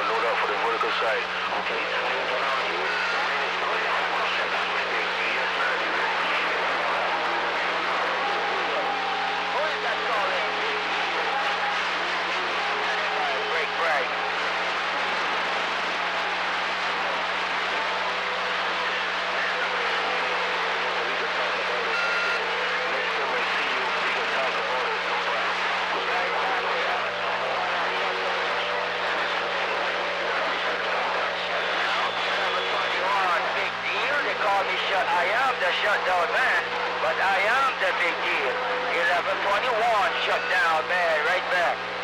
load out for the vertical side. Okay. Who is that calling? Break, break. I am the shutdown man, but I am the big deal. 1121 shut down, man, right back.